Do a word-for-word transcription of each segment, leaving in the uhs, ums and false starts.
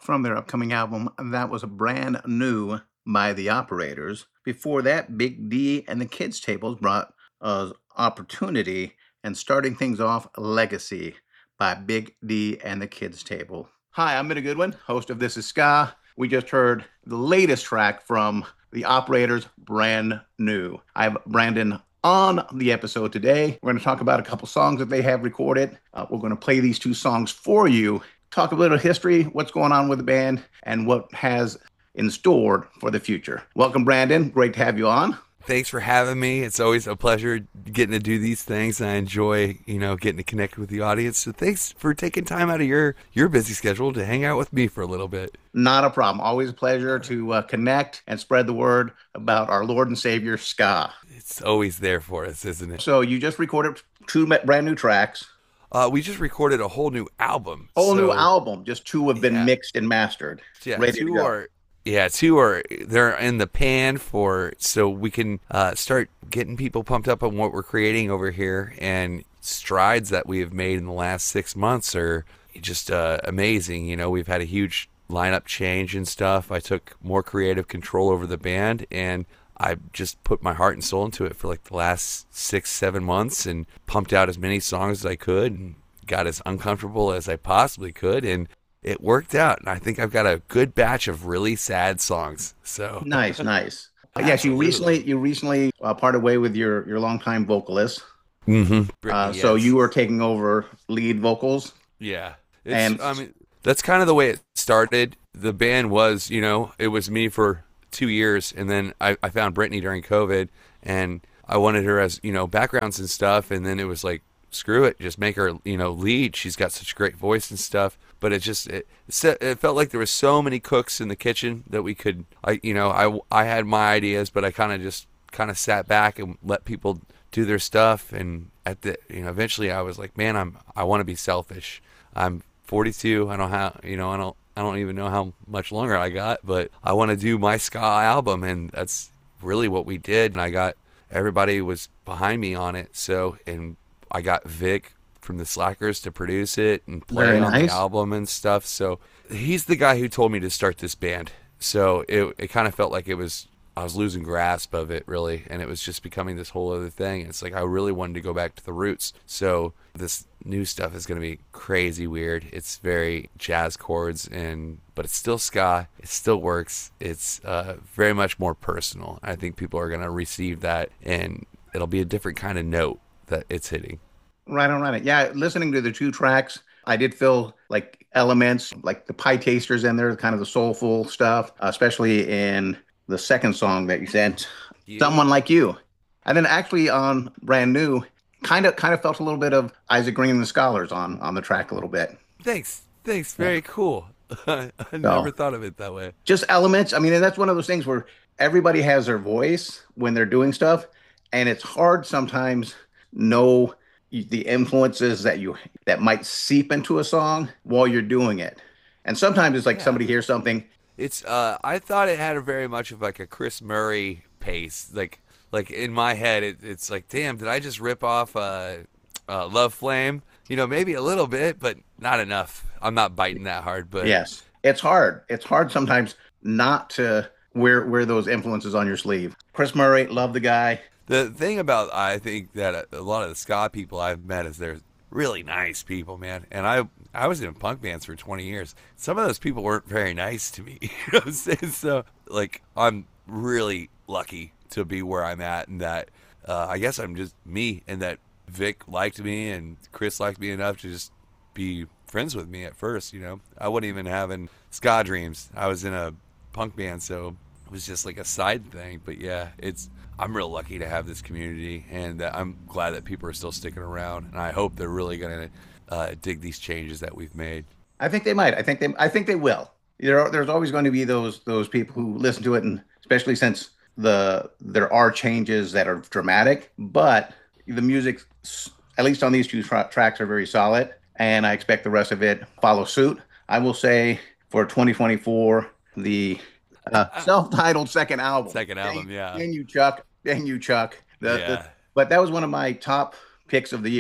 from their upcoming album that was brand new by the Operators. Before that, Big D and the Kids Tables brought us Opportunity, and starting things off, Legacy by Big D and the Kids Table. Hi, I'm Benny Goodwin, host of This Is Ska. We just heard the latest track from the Operators, Brand New. I have Brandon on the episode today. We're going to talk about a couple songs that they have recorded. Uh, we're going to play these two songs for you, talk a little history, what's going on with the band, and what has in store for the future. Welcome, Brandon. Great to have you on. Thanks for having me. It's always a pleasure getting to do these things. I enjoy, you know, getting to connect with the audience. So thanks for taking time out of your, your busy schedule to hang out with me for a little bit. Not a problem. Always a pleasure to uh, connect and spread the word about our Lord and Savior, ska. It's always there for us, isn't it? So you just recorded two brand new tracks. Uh, we just recorded a whole new album. Whole so, new album. Just two have been yeah. mixed and mastered. Yeah, ready two to go. are... Yeah, two are they're in the pan for so we can uh, start getting people pumped up on what we're creating over here, and strides that we have made in the last six months are just uh, amazing. You know, we've had a huge lineup change and stuff. I took more creative control over the band, and I just put my heart and soul into it for like the last six, seven months, and pumped out as many songs as I could, and got as uncomfortable as I possibly could, and it worked out, and I think I've got a good batch of really sad songs. So nice, nice. Yes, you recently you recently uh, parted way with your your longtime vocalist. Mm-hmm. Uh, yes. So you were taking over lead vocals. Yeah, it's, and I mean that's kind of the way it started. The band was, you know, it was me for two years, and then I, I found Brittany during COVID, and I wanted her as, you know, backgrounds and stuff, and then it was like, screw it, just make her, you know, lead. She's got such a great voice and stuff. But it just it, it felt like there was so many cooks in the kitchen that we could, I you know, I, I had my ideas, but I kind of just kind of sat back and let people do their stuff. And at the, you know, eventually I was like, man, I'm I want to be selfish. I'm forty-two. I don't have, you know, I don't I don't even know how much longer I got, but I want to do my ska album, and that's really what we did. And I got everybody was behind me on it. So and I got Vic from the Slackers to produce it and play Very it on nice. the album and stuff. So he's the guy who told me to start this band. So it it kind of felt like it was, I was losing grasp of it really, and it was just becoming this whole other thing. It's like I really wanted to go back to the roots. So this new stuff is going to be crazy weird. It's very jazz chords, and but it's still ska. It still works. It's uh, very much more personal. I think people are going to receive that, and it'll be a different kind of note that it's hitting. Right on, right on. Yeah, listening to the two tracks, I did feel like elements, like the Pie Tasters in there, kind of the soulful stuff, especially in the second song that you said, You. Someone Like You. And then actually on Brand New, kind of kind of felt a little bit of Isaac Green and the Scholars on, on the track a little bit. Thanks. Thanks. Very yeah. cool. I never so, thought of it that way. Just elements. I mean, and that's one of those things where everybody has their voice when they're doing stuff, and it's hard sometimes know the influences that you that might seep into a song while you're doing it. And sometimes it's like yeah. somebody hears something. It's uh I thought it had a very much of like a Chris Murray pace. Like like in my head it, it's like, damn, did I just rip off uh, uh Love Flame? You know, maybe a little bit, but not enough. I'm not biting that hard, but yes. It's hard. It's hard sometimes not to wear wear those influences on your sleeve. Chris Murray, love the guy. The thing about, I think that a lot of the ska people I've met is they're really nice people, man. And I I was in punk bands for twenty years. Some of those people weren't very nice to me. You know what I'm saying? So, like, I'm really lucky to be where I'm at, and that uh, I guess I'm just me, and that Vic liked me and Chris liked me enough to just be friends with me at first, you know. I wasn't even having ska dreams. I was in a punk band, so it was just like a side thing. But yeah, it's I'm real lucky to have this community, and uh, I'm glad that people are still sticking around, and I hope they're really going to uh, dig these changes that we've made. I think they might. I think they. I think they will. There, are, there's always going to be those those people who listen to it, and especially since the there are changes that are dramatic, but the music, at least on these two tra- tracks, are very solid, and I expect the rest of it follow suit. I will say for twenty twenty-four, the uh, self-titled second album. Second album, dang, yeah. Dang you, Chuck. Dang you, Chuck. The, yeah. the, but that was one of my top picks of the year.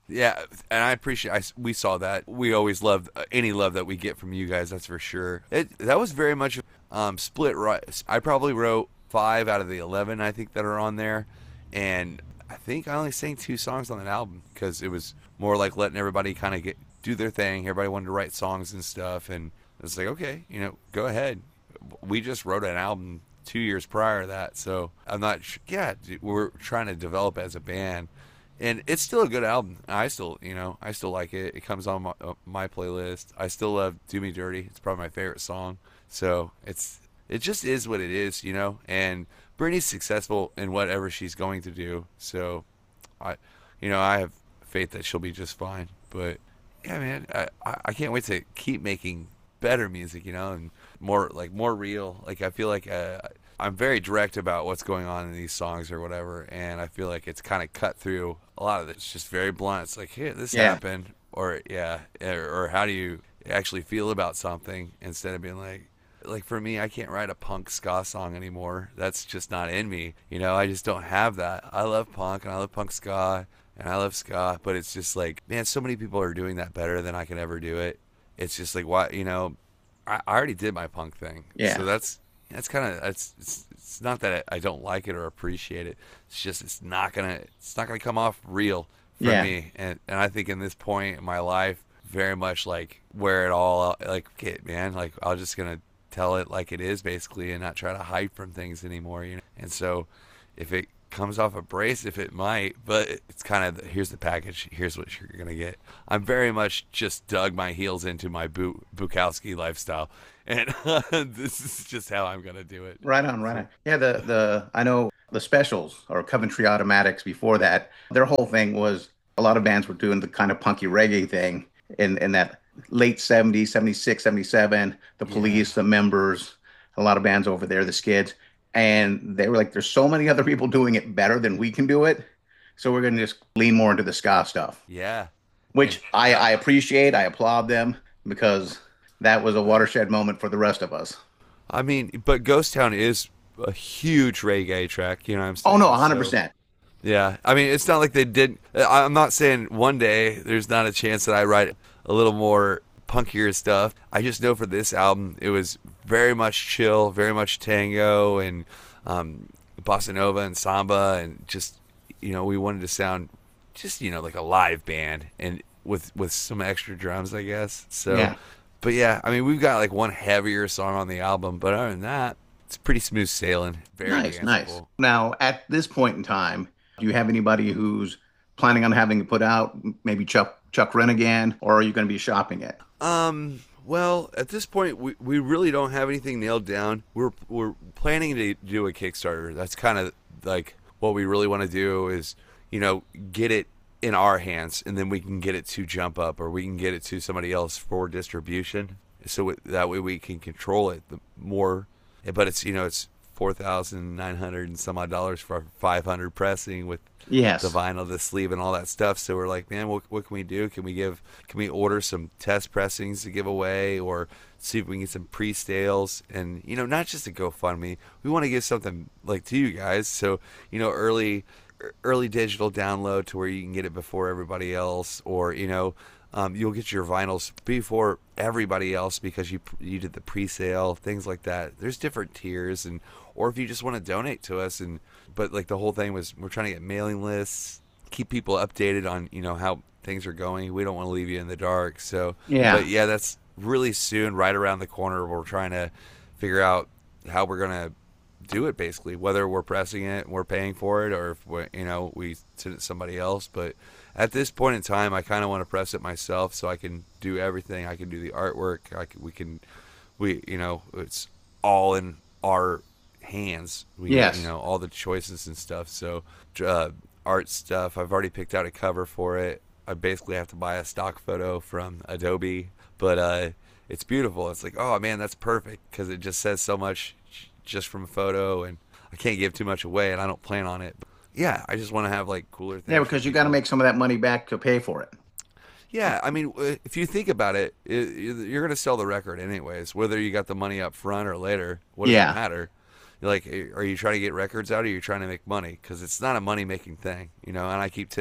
Yeah, and I appreciate. I, we saw that. We always love uh, any love that we get from you guys. That's for sure. It that was very much um, split. Right. I probably wrote five out of the eleven I think that are on there, and I think I only sang two songs on that album because it was more like letting everybody kind of get do their thing. Everybody wanted to write songs and stuff, and it's like, okay, you know, go ahead. We just wrote an album two years prior to that, so I'm not. Sh- yeah, we're trying to develop as a band. And it's still a good album. I still, you know, I still like it. It comes on my, uh, my playlist. I still love "Do Me Dirty." It's probably my favorite song. So it's it just is what it is, you know. And Brittany's successful in whatever she's going to do. So I, you know, I have faith that she'll be just fine. But yeah, man, I I I can't wait to keep making better music, you know, and more like more real. Like I feel like uh, I'm very direct about what's going on in these songs or whatever, and I feel like it's kind of cut through a lot of it. It's just very blunt. It's like, hey, this Yeah. happened, or yeah, or, or how do you actually feel about something instead of being like, like for me, I can't write a punk ska song anymore. That's just not in me. You know, I just don't have that. I love punk and I love punk ska and I love ska, but it's just like, man, so many people are doing that better than I can ever do it. It's just like, why, you know, I, I already did my punk thing, Yeah. so that's that's kind of it's, it's it's not that I don't like it or appreciate it. It's just it's not gonna it's not gonna come off real for Yeah. me. And and I think in this point in my life, very much like where it all like okay, man, like I'm just gonna tell it like it is basically, and not try to hide from things anymore. You know. And so if it comes off abrasive, it might, but it's kind of here's the package. Here's what you're gonna get. I'm very much just dug my heels into my Bu- Bukowski lifestyle, and this is just how I'm gonna do it. Right on, right So, on. Yeah, the the I know the Specials or Coventry Automatics before that, their whole thing was a lot of bands were doing the kind of punky reggae thing in in that late seventies, seventy-six, seventy-seven, the yeah, Police, the Members, a lot of bands over there, the Skids, and they were like, there's so many other people doing it better than we can do it, so we're gonna just lean more into the ska stuff, yeah, and which I I, I appreciate, I applaud them because that was a watershed moment for the rest of us. I mean, but Ghost Town is a huge reggae track. You know what I'm Oh no, saying? So one hundred percent. yeah, I mean, it's not like they did. I'm not saying one day there's not a chance that I write a little more punkier stuff. I just know for this album, it was very much chill, very much tango and um, bossa nova and samba, and just you know, we wanted to sound just you know like a live band and with with some extra drums, I guess. So, Yeah. but yeah, I mean, we've got like one heavier song on the album, but other than that, it's pretty smooth sailing, very Nice, nice. danceable. Now, at this point in time, do you have anybody who's planning on having it put out? Maybe Chuck Chuck Renegan, or are you going to be shopping it? Um. Well, at this point, we, we really don't have anything nailed down. We're we're planning to do a Kickstarter. That's kind of like what we really want to do is, you know, get it in our hands, and then we can get it to Jump Up, or we can get it to somebody else for distribution. So it, that way we can control it the more. But it's you know it's four thousand nine hundred and some odd dollars for five hundred pressing with the Yes. vinyl, the sleeve, and all that stuff. So we're like, man, what, what can we do? Can we give? Can we order some test pressings to give away, or see if we can get some pre-sales? And you know, not just a GoFundMe. We want to give something like to you guys. So you know, early, early digital download to where you can get it before everybody else, or you know. Um, you'll get your vinyls before everybody else because you you did the pre-sale, things like that. There's different tiers, and or if you just want to donate to us, and but like the whole thing was we're trying to get mailing lists, keep people updated on you know how things are going. We don't want to leave you in the dark. So, Yeah. but yeah, that's really soon, right around the corner. We're trying to figure out how we're gonna do it basically, whether we're pressing it, we're paying for it, or if we you know we send it to somebody else, but at this point in time, I kind of want to press it myself so I can do everything. I can do the artwork. I can, we can, we, you know, it's all in our hands. We, Yes. you know, all the choices and stuff. So, uh, art stuff, I've already picked out a cover for it. I basically have to buy a stock photo from Adobe, but, uh, it's beautiful. It's like, oh man, that's perfect because it just says so much just from a photo, and I can't give too much away, and I don't plan on it. Yeah, I just want to have like cooler things. Yeah, for because you got to people. make some of that money back to pay for it. Yeah, I mean, uh, if you think about it, it you're going to sell the record anyways, whether you got the money up front or later. What does Yeah. it matter? You're like, are you trying to get records out, or are you trying to make money? Because it's not a money making thing, you know. And I keep telling,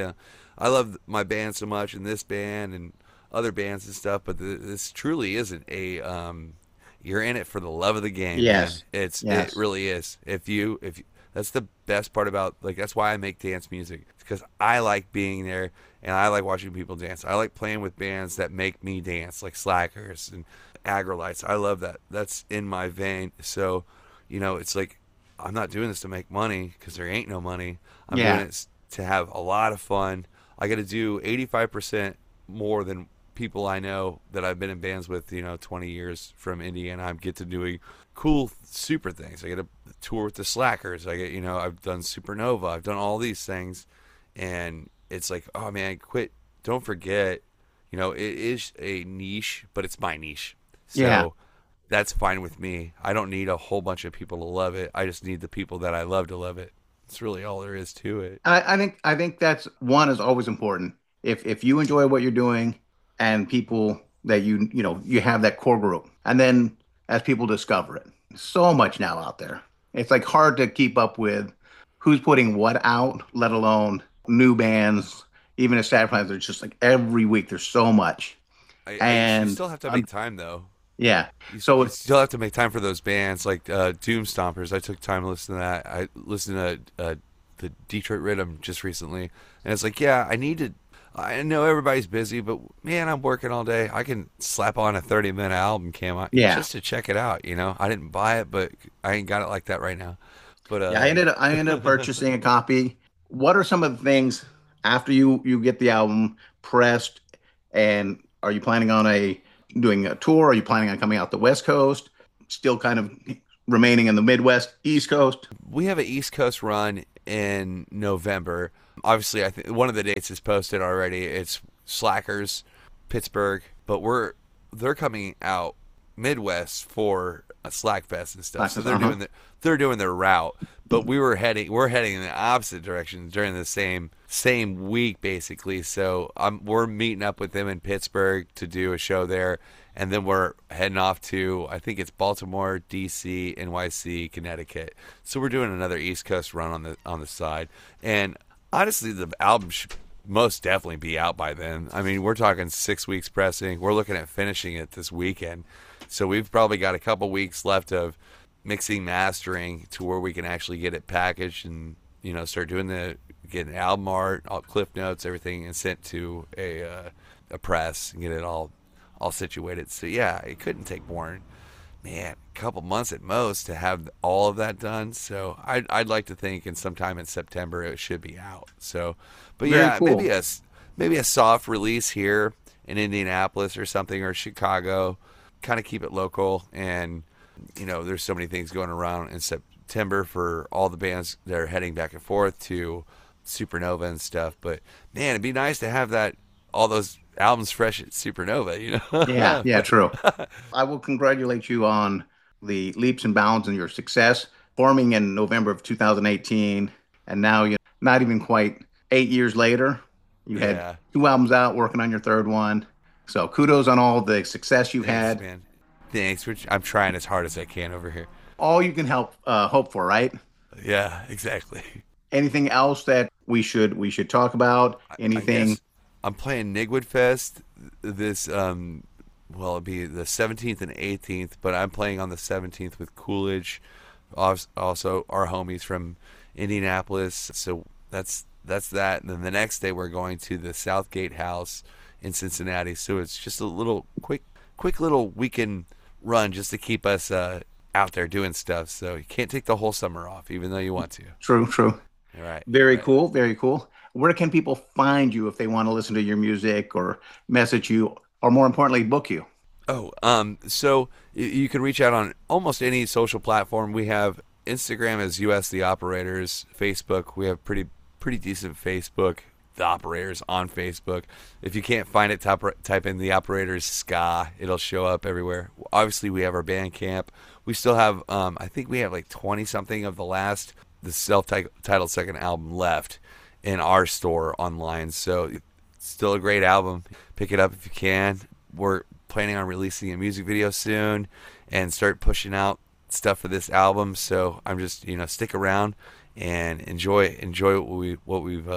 I love my band so much, and this band and other bands and stuff, but th- this truly isn't a um, you're in it for the love of the game, man. Yes. It's it Yes. really is. If you if you, that's the best part about, like, that's why I make dance music, because I like being there and I like watching people dance. I like playing with bands that make me dance, like Slackers and Agrolites. I love that. That's in my vein. So, you know, it's like I'm not doing this to make money, because there ain't no money. I'm doing Yeah. it to have a lot of fun. I got to do eighty-five percent more than people I know that I've been in bands with, you know, twenty years from Indiana. I get to doing cool, super things. I get a tour with the Slackers. I get, you know, I've done Supernova. I've done all these things. And it's like, oh man, quit. Don't forget, you know, it is a niche, but it's my niche. Yeah. So that's fine with me. I don't need a whole bunch of people to love it. I just need the people that I love to love it. That's really all there is to it. I, I think I think that's one is always important. If if you enjoy what you're doing and people that you you know you have that core group, and then as people discover it, so much now out there. It's like hard to keep up with who's putting what out, let alone new bands, even established bands. There's just like every week there's so much, I, I you and still have to um, make time though. yeah. You, So you it's still have to make time for those bands like uh, Doom Stompers. I took time to listen to that. I listened to uh, the Detroit Rhythm just recently, and it's like, yeah, I need to. I know everybody's busy, but man, I'm working all day. I can slap on a thirty minute album, Cam, I- yeah. just to check it out. You know, I didn't buy it, but I ain't got it like that right now. But Yeah, I ended up I ended up uh, purchasing a copy. What are some of the things after you you get the album pressed, and are you planning on a doing a tour? Are you planning on coming out the West Coast? Still kind of remaining in the Midwest, East Coast? we have an East Coast run in November. Obviously, I think one of the dates is posted already. It's Slackers, Pittsburgh, but we're they're coming out Midwest for a Slackfest and stuff. So they're Uh-huh. doing the, they're doing their route. But we were heading we're heading in the opposite direction during the same same week basically. So um, we're meeting up with them in Pittsburgh to do a show there, and then we're heading off to, I think it's Baltimore, D C, N Y C, Connecticut. So we're doing another East Coast run on the on the side. And honestly, the album should most definitely be out by then. I mean, we're talking six weeks pressing. We're looking at finishing it this weekend. So we've probably got a couple weeks left of mixing, mastering to where we can actually get it packaged and, you know, start doing the getting album art, all cliff notes, everything, and sent to a uh, a press and get it all all situated. So yeah, it couldn't take more than, man, a couple months at most to have all of that done. So I'd, I'd like to think in sometime in September it should be out. So, but Very yeah, cool. maybe a s- maybe a soft release here in Indianapolis or something, or Chicago. Kind of keep it local, and you know, there's so many things going around in September for all the bands that are heading back and forth to Supernova and stuff. But man, it'd be nice to have that all those albums fresh at Supernova, you Yeah, know. yeah, true. I will congratulate you on the leaps and bounds and your success forming in November of two thousand eighteen, and now you not even quite eight years later, you had Yeah. two albums out, working on your third one. So kudos on all the success you've Thanks, had. man. Thanks. Which I'm trying as hard as I can over here. All you can help uh, hope for, right? Yeah, exactly. Anything else that we should we should talk about? I, I Anything? guess I'm playing Nigwood Fest this um well it'll be the seventeenth and eighteenth, but I'm playing on the seventeenth with Coolidge, als- also our homies from Indianapolis. So that's that's that. And then the next day we're going to the Southgate House in Cincinnati. So it's just a little quick quick little weekend run just to keep us uh out there doing stuff. So you can't take the whole summer off even though you want to. True, true. All right. Very Right. cool, very cool. Where can people find you if they want to listen to your music or message you, or more importantly, book you? Oh, um, so y- you can reach out on almost any social platform. We have Instagram as U S The Operators, Facebook. We have pretty pretty decent Facebook, The Operators on Facebook. If you can't find it, type, type in The Operators Ska. It'll show up everywhere. Obviously, we have our Bandcamp. We still have, um, I think we have like twenty something of the last, the self-titled second album left in our store online. So it's still a great album. Pick it up if you can. We're planning on releasing a music video soon and start pushing out stuff for this album. So I'm just, you know, stick around and enjoy enjoy what we what we've uh,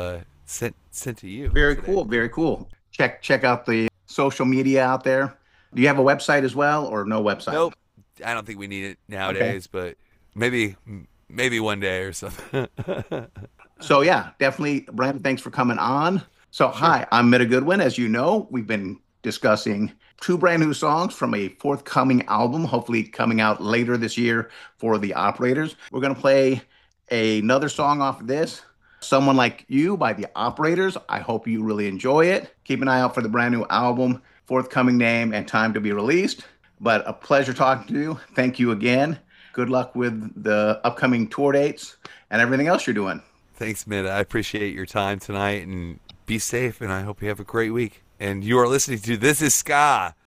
sent sent to you Very today. cool. Very cool. Check check out the social media out there. Do you have a website as well, or no website? Nope, I don't think we need it Okay. nowadays, but maybe maybe one day or something. So yeah, definitely, Brandon, thanks for coming on. So Sure. hi, I'm Mitta Goodwin. As you know, we've been discussing two brand new songs from a forthcoming album, hopefully coming out later this year for the Operators. We're gonna play another song off of this, Someone Like You by the Operators. I hope you really enjoy it. Keep an eye out for the brand new album, forthcoming name, and time to be released. But a pleasure talking to you. Thank you again. Good luck with the upcoming tour dates and everything else you're doing. Thanks, Minna. I appreciate your time tonight, and be safe. And I hope you have a great week. And you are listening to This Is Ska.